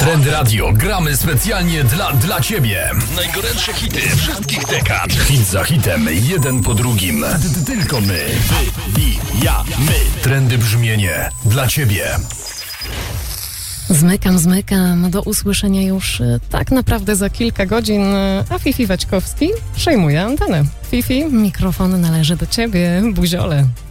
Trend Radio gramy specjalnie dla Ciebie. Najgorętsze hity wszystkich dekad. Hit za hitem, jeden po drugim. Tylko my. My. Trendy brzmienie dla Ciebie. Zmykam. Do usłyszenia już tak naprawdę za kilka godzin, a Fifi Waćkowski przejmuje antenę. Fifi, mikrofon należy do Ciebie, buziole.